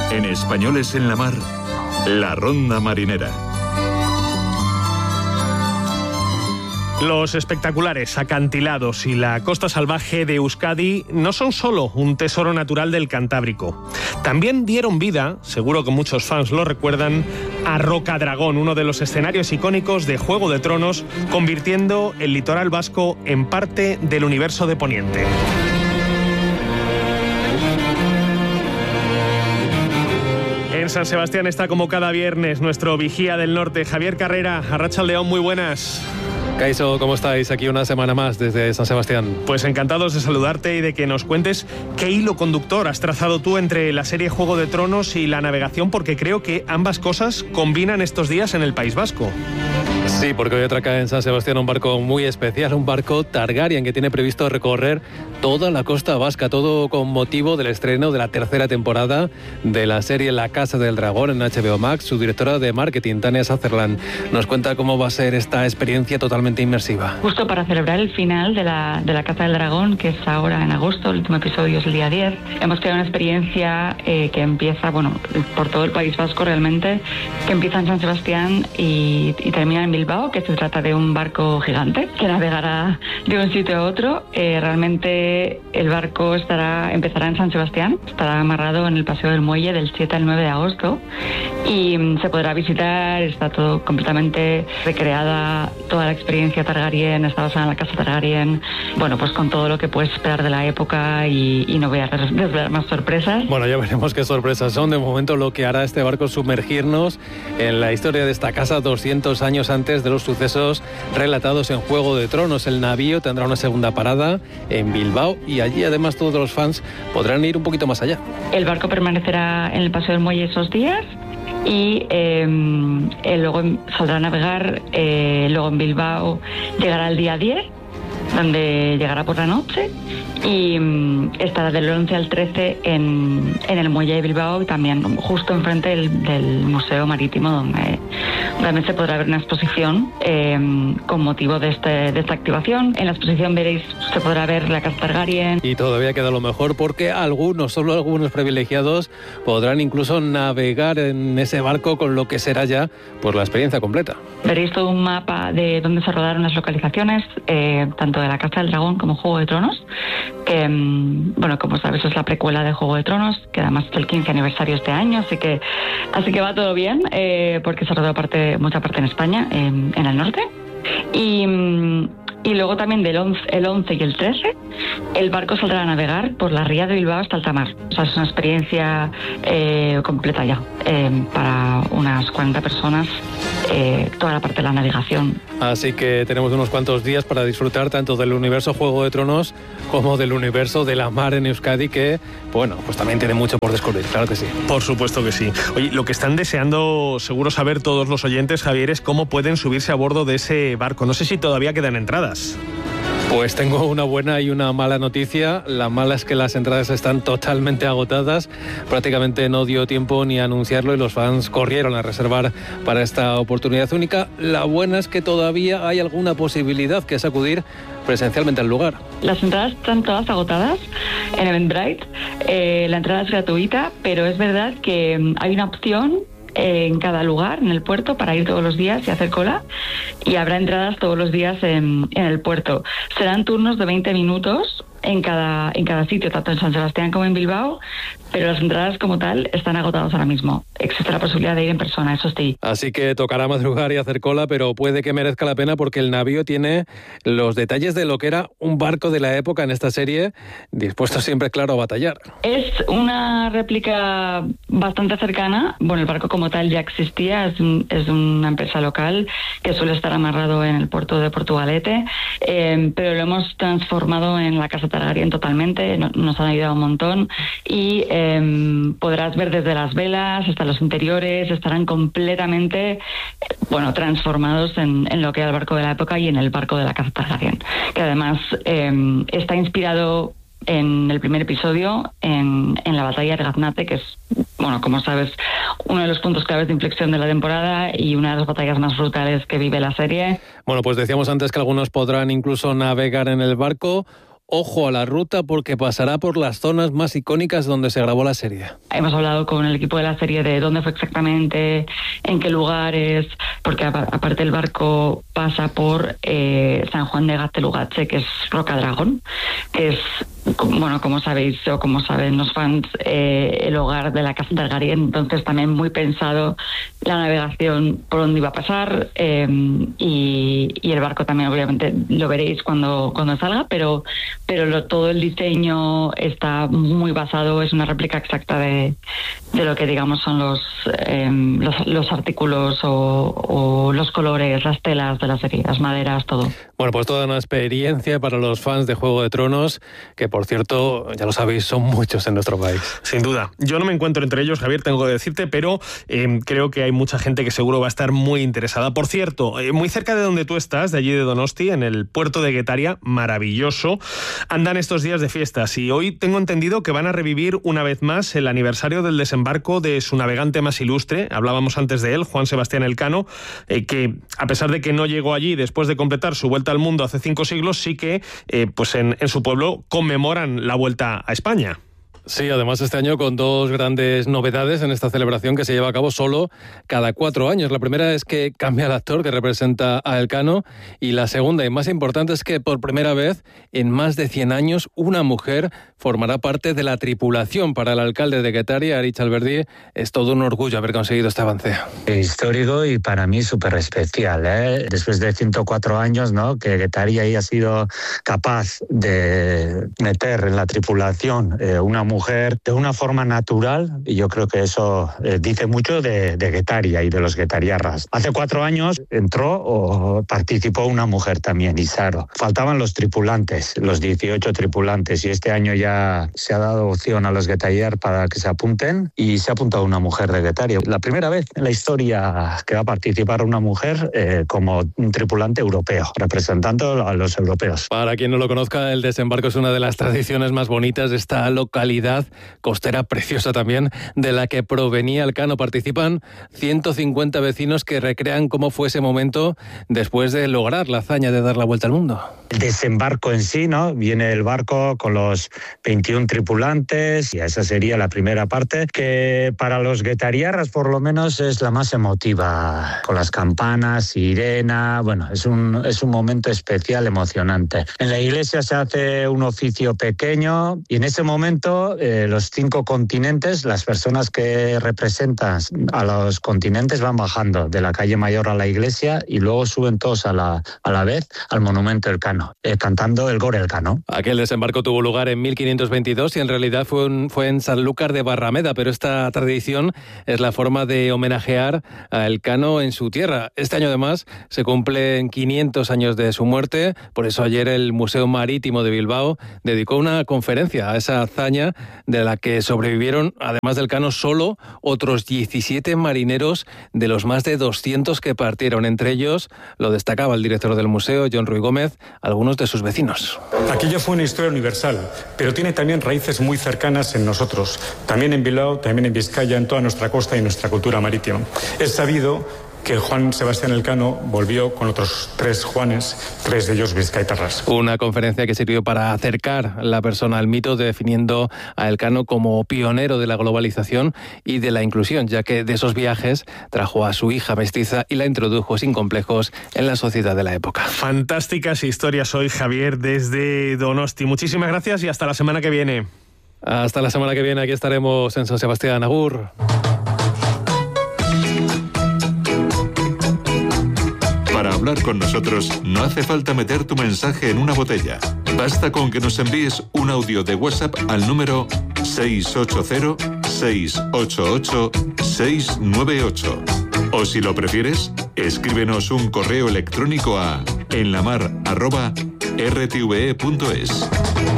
En Españoles en la Mar, la Ronda Marinera. Los espectaculares acantilados y la costa salvaje de Euskadi no son solo un tesoro natural del Cantábrico. También dieron vida, seguro que muchos fans lo recuerdan, a Rocadragón, uno de los escenarios icónicos de Juego de Tronos, convirtiendo el litoral vasco en parte del universo de Poniente. En San Sebastián está como cada viernes nuestro vigía del norte, Javier Carrera. Arratsaldeon, muy buenas. Kaixo, ¿cómo estáis? Aquí una semana más desde San Sebastián. Pues encantados de saludarte y de que nos cuentes qué hilo conductor has trazado tú entre la serie Juego de Tronos y la navegación, porque creo que ambas cosas combinan estos días en el País Vasco. Sí, porque hoy atraca en San Sebastián un barco muy especial, un barco Targaryen que tiene previsto recorrer toda la costa vasca, todo con motivo del estreno de la tercera temporada de la serie La Casa del Dragón en HBO Max. Su directora de marketing, Tania Sutherland, nos cuenta cómo va a ser esta experiencia totalmente inmersiva. Justo para celebrar el final de la Casa del Dragón, que es ahora en agosto, el último episodio es el día 10, hemos creado una experiencia que empieza, por todo el País Vasco realmente, que empieza en San Sebastián y termina en Bilbao, que se trata de un barco gigante que navegará de un sitio a otro. Realmente el barco empezará en San Sebastián, estará amarrado en el Paseo del Muelle del 7 al 9 de agosto y se podrá visitar. Está todo completamente recreada, toda la experiencia Targaryen, está basada en la casa Targaryen, pues con todo lo que puedes esperar de la época y no voy a desvelar más sorpresas. Bueno, ya veremos qué sorpresas son. De momento lo que hará este barco es sumergirnos en la historia de esta casa 200 años antes de los sucesos relatados en Juego de Tronos. El navío tendrá una segunda parada en Bilbao y allí además todos los fans podrán ir un poquito más allá. El barco permanecerá en el Paseo del Muelle esos días y luego saldrá a navegar, luego en Bilbao llegará el día 10, donde llegará por la noche y estará del 11 al 13 en el muelle de Bilbao y también justo enfrente del Museo Marítimo, donde también se podrá ver una exposición con motivo de esta activación. En la exposición se podrá ver la Casa Targaryen. Y todavía queda lo mejor, porque solo algunos privilegiados podrán incluso navegar en ese barco, con lo que será ya la experiencia completa. Veréis todo un mapa de dónde se rodaron las localizaciones, tanto de la Casa del Dragón como Juego de Tronos, que, como sabes, es la precuela de Juego de Tronos, que además es el 15 aniversario este año, así que va todo bien, porque se rodó mucha parte en España, en el norte. Y luego también el 11 y el 13, el barco saldrá a navegar por la ría de Bilbao hasta alta mar. O sea, es una experiencia completa ya, para unas 40 personas, toda la parte de la navegación. Así que tenemos unos cuantos días para disfrutar tanto del universo Juego de Tronos como del universo de la mar en Euskadi, que, pues también tiene mucho por descubrir, claro que sí. Por supuesto que sí. Oye, lo que están deseando seguro saber todos los oyentes, Javier, es cómo pueden subirse a bordo de ese barco. No sé si todavía quedan entradas. Pues tengo una buena y una mala noticia. La mala es que las entradas están totalmente agotadas. Prácticamente no dio tiempo ni a anunciarlo y los fans corrieron a reservar para esta oportunidad única. La buena es que todavía hay alguna posibilidad, que es acudir presencialmente al lugar. Las entradas están todas agotadas en Eventbrite. La entrada es gratuita, pero es verdad que hay una opción en cada lugar, en el puerto, para ir todos los días y hacer cola, y habrá entradas todos los días en el puerto. Serán turnos de 20 minutos en cada sitio, tanto en San Sebastián como en Bilbao, pero las entradas como tal están agotadas ahora mismo. Existe la posibilidad de ir en persona, eso sí. Así que tocará madrugar y hacer cola, pero puede que merezca la pena, porque el navío tiene los detalles de lo que era un barco de la época en esta serie, dispuesto siempre, claro, a batallar. Es una réplica bastante cercana. El barco como tal ya existía, es una empresa local que suele estar amarrado en el puerto de Portugalete, pero lo hemos transformado en la Casa Targaryen totalmente. Nos han ayudado un montón y podrás ver desde las velas hasta los interiores, estarán completamente transformados en lo que era el barco de la época y en el barco de la Casa Targaryen, que además está inspirado en el primer episodio en la batalla de Gaznate, que es, como sabes, uno de los puntos claves de inflexión de la temporada y una de las batallas más brutales que vive la serie. Pues decíamos antes que algunos podrán incluso navegar en el barco. ojo a la ruta porque pasará por las zonas más icónicas donde se grabó la serie. Hemos hablado con el equipo de la serie de dónde fue exactamente, en qué lugares, porque aparte el barco pasa por San Juan de Gaztelugatxe, que es Rocadragón, que es, bueno, como sabéis o como saben los fans, el hogar de la casa Targaryen. Entonces también muy pensado la navegación por donde iba a pasar, y el barco también obviamente lo veréis cuando salga, pero todo el diseño está muy basado, es una réplica exacta de lo que digamos son los artículos o los colores, las telas de la serie, las maderas, todo. Bueno, pues toda una experiencia para los fans de Juego de Tronos, que por cierto, ya lo sabéis, son muchos en nuestro país. Sin duda. Yo no me encuentro entre ellos, Javier, tengo que decirte, pero creo que hay mucha gente que seguro va a estar muy interesada. Por cierto, muy cerca de donde tú estás, de allí de Donosti, en el puerto de Getaria, maravilloso, andan estos días de fiestas y hoy tengo entendido que van a revivir una vez más el aniversario del desembarco de su navegante más ilustre. Hablábamos antes de él, Juan Sebastián Elcano, que a pesar de que no llegó allí después de completar su vuelta al mundo hace 5 siglos, sí que pues en su pueblo conmemoran la vuelta a España. Sí, además este año con 2 grandes novedades en esta celebración que se lleva a cabo solo cada 4 años. La primera es que cambia el actor que representa a Elcano, y la segunda y más importante es que por primera vez en más de 100 años una mujer formará parte de la tripulación. Para el alcalde de Getaria, Aritz Alberdi, es todo un orgullo haber conseguido este avance. Histórico y para mí súper especial, ¿eh? Después de 104 años, ¿no?, que Getaria haya sido capaz de meter en la tripulación una mujer de una forma natural, y yo creo que eso dice mucho de Getaria y de los getariarras. Hace 4 años entró o participó una mujer también, Isaro. Faltaban los tripulantes, los 18 tripulantes, y este año ya se ha dado opción a los getariar para que se apunten, y se ha apuntado una mujer de Getaria. La primera vez en la historia que va a participar una mujer como un tripulante europeo, representando a los europeos. Para quien no lo conozca, el desembarco es una de las tradiciones más bonitas de esta localidad costera preciosa también, de la que provenía Elcano. Participan 150 vecinos que recrean cómo fue ese momento después de lograr la hazaña de dar la vuelta al mundo. El desembarco en sí, ¿no? Viene el barco con los 21 tripulantes, y esa sería la primera parte, que para los getariarras por lo menos es la más emotiva, con las campanas, sirena. Bueno, es un momento especial, emocionante. En la iglesia se hace un oficio pequeño, y en ese momento los 5 continentes, las personas que representan a los continentes van bajando de la calle Mayor a la iglesia, y luego suben todos a la vez al monumento Elcano, cantando el Gore Elcano. Aquel desembarco tuvo lugar en 1522 y en realidad fue en Sanlúcar de Barrameda, pero esta tradición es la forma de homenajear a Elcano en su tierra. Este año además se cumplen 500 años de su muerte, por eso ayer el Museo Marítimo de Bilbao dedicó una conferencia a esa hazaña, de la que sobrevivieron, además de Elcano, solo otros 17 marineros de los más de 200 que partieron. Entre ellos, lo destacaba el director del museo, John Ruy Gómez, algunos de sus vecinos. Aquello fue una historia universal, pero tiene también raíces muy cercanas en nosotros, también en Bilbao, también en Vizcaya, en toda nuestra costa y nuestra cultura marítima. Es sabido que Juan Sebastián Elcano volvió con otros 3 Juanes, 3 de ellos vizcaitarras. Una conferencia que sirvió para acercar la persona al mito, definiendo a Elcano como pionero de la globalización y de la inclusión, ya que de esos viajes trajo a su hija mestiza y la introdujo sin complejos en la sociedad de la época. Fantásticas historias hoy, Javier, desde Donosti. Muchísimas gracias y hasta la semana que viene. Hasta la semana que viene, aquí estaremos en San Sebastián. Agur. Para hablar con nosotros no hace falta meter tu mensaje en una botella. Basta con que nos envíes un audio de WhatsApp al número 680-688-698. O si lo prefieres, escríbenos un correo electrónico a enlamar@rtve.es.